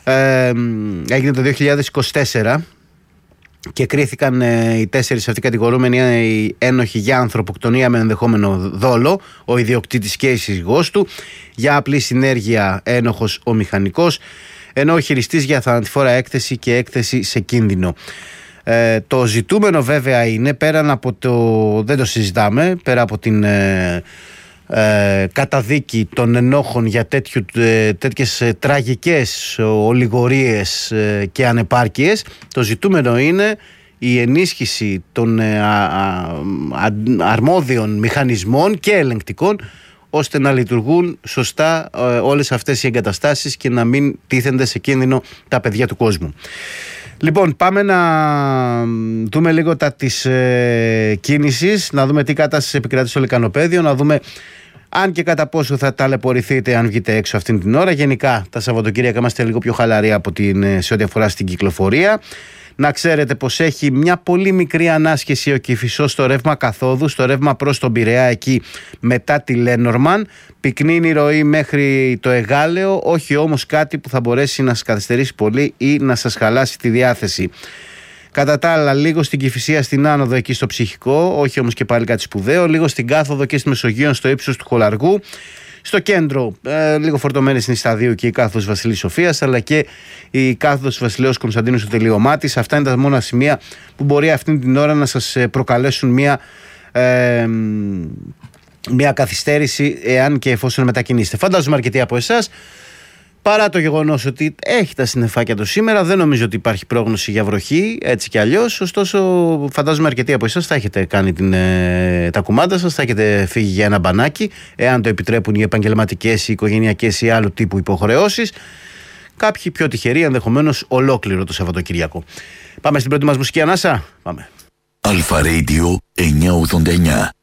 Έγινε το 2024 και κρίθηκαν οι 4 αυτοί κατηγορούμενοι οι ένοχοι για ανθρωποκτονία με ενδεχόμενο δόλο, ο ιδιοκτήτης και η σύζυγός του, για απλή συνέργεια ένοχος ο μηχανικός, ενώ ο χειριστής για θανατηφόρα έκθεση και έκθεση σε κίνδυνο. Το ζητούμενο βέβαια είναι, πέραν από δεν το συζητάμε, πέρα από την καταδίκη των ενόχων για τέτοιες τραγικές ολιγορίες και ανεπάρκειες, το ζητούμενο είναι η ενίσχυση των αρμόδιων μηχανισμών και ελεγκτικών, ώστε να λειτουργούν σωστά όλες αυτές οι εγκαταστάσεις και να μην τίθενται σε κίνδυνο τα παιδιά του κόσμου. Λοιπόν, πάμε να δούμε λίγο τα της κίνησης, να δούμε τι κατάσταση επικρατεί στο λεκανοπέδιο, να δούμε αν και κατά πόσο θα ταλαιπωρηθείτε αν βγείτε έξω αυτήν την ώρα. Γενικά τα Σαββατοκύριακα είμαστε λίγο πιο χαλαροί από σε ό,τι αφορά στην κυκλοφορία. Να ξέρετε πως έχει μια πολύ μικρή ανάσχεση ο Κηφισός στο ρεύμα καθόδου, στο ρεύμα προς τον Πειραιά, εκεί μετά τη Λένορμαν. Πυκνή η ροή μέχρι το Εγάλεο, όχι όμως κάτι που θα μπορέσει να σας καθυστερήσει πολύ ή να σας χαλάσει τη διάθεση. Κατά τα άλλα, λίγο στην Κηφισία στην άνοδο εκεί στο Ψυχικό, όχι όμως και πάλι κάτι σπουδαίο. Λίγο στην κάθοδο και στη Μεσογείο στο ύψος του Χολαργού. Στο κέντρο, λίγο φορτωμένη στην Ισταδίου και η κάθοδος Βασιλής Σοφίας, αλλά και η κάθοδος Βασιλέως Κωνσταντίνου στο τελείωμά της. Αυτά είναι τα μόνα σημεία που μπορεί αυτή την ώρα να σας προκαλέσουν μια καθυστέρηση, εάν και εφόσον μετακινήσετε. Φαντάζομαι αρκετοί από εσάς, παρά το γεγονός ότι έχει τα συννεφάκια του σήμερα, δεν νομίζω ότι υπάρχει πρόγνωση για βροχή, έτσι κι αλλιώς. Ωστόσο, φαντάζομαι αρκετοί από εσάς θα έχετε κάνει τα κουμάντα σας, θα έχετε φύγει για ένα μπανάκι, εάν το επιτρέπουν οι επαγγελματικές, οι οικογενειακές ή άλλου τύπου υποχρεώσεις. Κάποιοι πιο τυχεροί, ενδεχομένως ολόκληρο το Σαββατοκυριακό. Πάμε στην πρώτη μας μουσική ανάσα. Πάμε. Αλφα Radio 989.